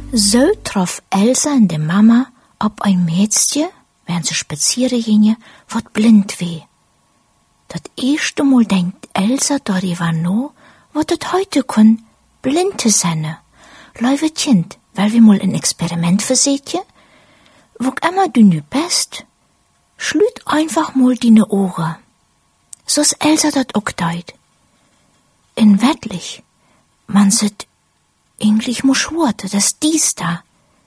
So trof Elsa en de mama op een meisje, während ze spazieren gingen, wat blind weh. Dat eerste Mal denkt Elsa darüber nach, wat het heute kon, blind te zijn. Lieve kind, wil we mal een experiment verzetten? Wo immer du nu bist, schlut einfach mal deine Ohren. So's Elsa dat ook deut. En werklich, man zit eigentlich muss schwarte, das dies da.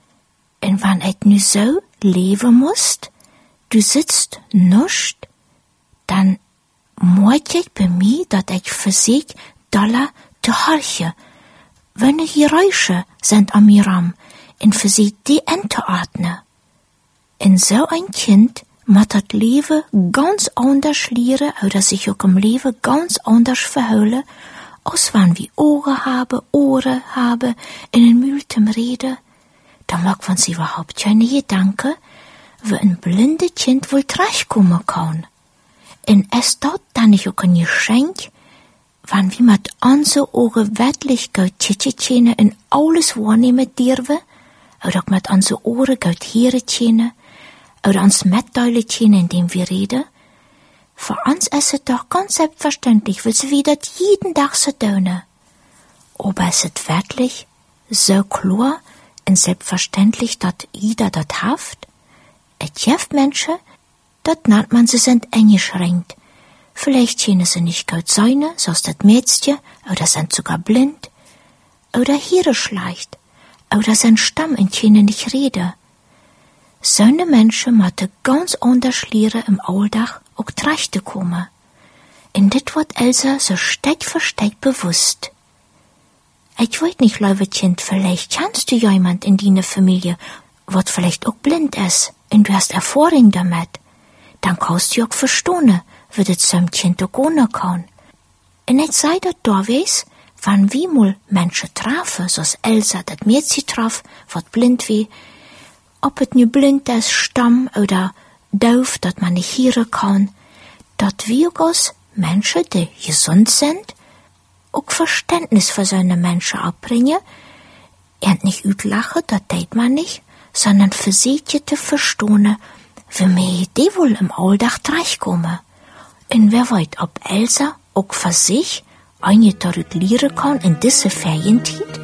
En wann et nu so leven musst, du sitzt nuscht, dann moet ik bij mij dat ik verzeek dollar te horchen, wanneer Geräusche sind an mir ram, en verzeek die en te atmen. En so ein Kind moet dat Leben ganz anders leren, oder sich auch im Leben ganz anders verhüllen, als wann wir Ohren haben, in een multem reden, dan mag man sich überhaupt keine Gedanken, wie ein blinde Kind wohl terechtkommen kann. En es dat dann nicht auch ein Geschenk, wann wir mit unseren Ohren wirklich gut tschetschene in alles wahrnehmen dürfen, oder auch mit unseren Ohren gut hören können, oder uns mitteilen können, indem wir reden. Für uns ist es doch ganz selbstverständlich, weil wir das jeden Tag so tun. Aber ist es wirklich so klar und selbstverständlich, dass jeder das haft? Es gibt Menschen, das nennt man, sie sind eingeschränkt. Vielleicht können sie nicht gut sehen, so ist das Mädchen, oder sind sogar blind, oder hören schlecht, oder sind stumm und können nicht reden. So eine Menschen müssen ganz anders lernen im Alltag auch terechtkommen. Und das wird Elsa so Stück für Stück bewusst. Ich weiß nicht, liebe Kind, vielleicht kennst du jemand in deiner Familie, was vielleicht auch blind ist, und du hast Erfahrung damit. Dann kannst du auch verstehen, wie das so ein Kind auch gehen kann. Und ich sei das da weiß, wenn wir mal Menschen treffen, so als Elsa das Mädchen traf, was blind wie, ob es nu blind ist, stumm oder doof, dat man nicht hören kann, dat wir als Menschen, die gesund sind, auch Verständnis für so eine Menschen abbringen, und nicht utlachen, dat tät man nicht, sondern versuchen zu verstehen, wie mir die wohl im Alltag terechtkommen. Und wer weiß, ob Elsa auch für sich einige darüber lernen kann in dieser Ferienzeit?